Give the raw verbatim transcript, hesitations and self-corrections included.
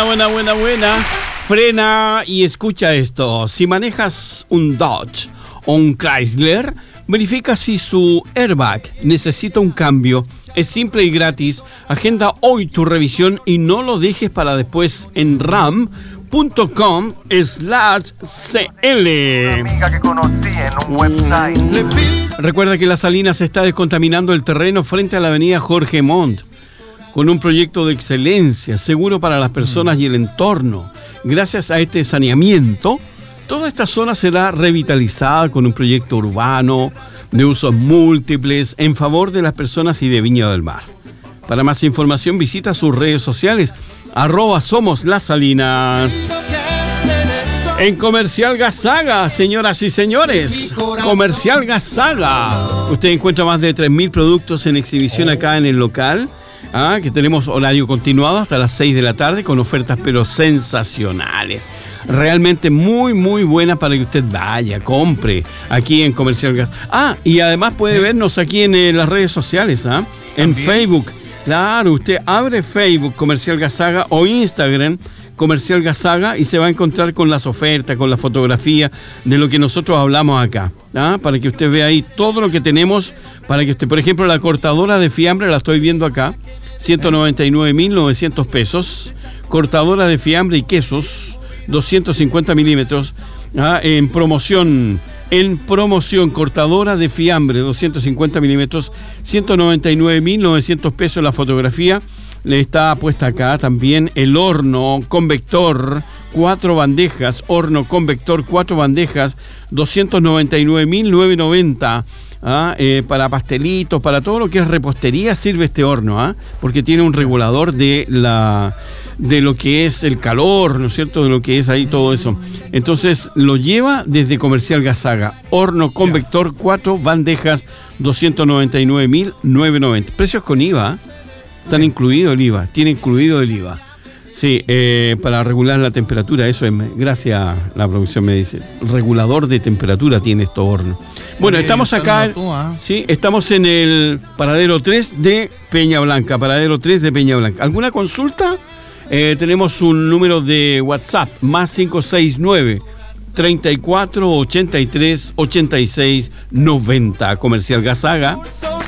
buena, buena, buena. Frena y escucha esto. Si manejas un Dodge o un Chrysler, verifica si su airbag necesita un cambio. Es simple y gratis. Agenda hoy tu revisión y no lo dejes para después en ram punto com slash cl. Amiga que conocí en un website. Recuerda que La Salinas está descontaminando el terreno frente a la avenida Jorge Montt con un proyecto de excelencia, seguro para las personas y el entorno. Gracias a este saneamiento, toda esta zona será revitalizada con un proyecto urbano de usos múltiples en favor de las personas y de Viña del Mar. Para más información visita sus redes sociales, arroba Somos Las Salinas. En Comercial Gasaga, señoras y señores, Comercial Gasaga. Usted encuentra más de tres mil productos en exhibición acá en el local. Ah, que tenemos horario continuado hasta las seis de la tarde con ofertas pero sensacionales. Realmente muy, muy buena para que usted vaya, compre aquí en Comercial Gas. Ah, y además puede vernos aquí en eh, las redes sociales, ¿ah? En Facebook. Claro, usted abre Facebook Comercial Gasaga o Instagram Comercial Gasaga y se va a encontrar con las ofertas, con la fotografía de lo que nosotros hablamos acá, ¿ah? Para que usted vea ahí todo lo que tenemos, para que usted, por ejemplo, la cortadora de fiambre, la estoy viendo acá, ciento noventa y nueve mil novecientos pesos, cortadora de fiambre y quesos, doscientos cincuenta milímetros, ¿ah? en promoción, en promoción, cortadora de fiambre, doscientos cincuenta milímetros, ciento noventa y nueve mil novecientos pesos la fotografía. Le está puesta acá también el horno convector, cuatro bandejas, horno convector, cuatro bandejas, doscientos noventa y nueve mil novecientos noventa. ¿Ah? Eh, para pastelitos, para todo lo que es repostería sirve este horno, ¿ah? Porque tiene un regulador de la de lo que es el calor, ¿no es cierto? De lo que es ahí todo eso. Entonces lo lleva desde Comercial Gasaga, horno convector, cuatro bandejas, doscientos noventa y nueve mil novecientos noventa. Precios con I V A, ¿eh? Están incluido el I V A, tiene incluido el I V A. Sí, eh, para regular la temperatura, eso es, gracias a la producción me dice, regulador de temperatura tiene estos hornos. Bueno, Oye, estamos acá, tú, ¿eh? sí, estamos en el paradero tres de Peña Blanca, paradero tres de Peña Blanca. ¿Alguna consulta? Eh, tenemos un número de WhatsApp, más cinco seis nueve, treinta y cuatro, ochenta y tres, ochenta y seis, noventa, Comercial Gasaga.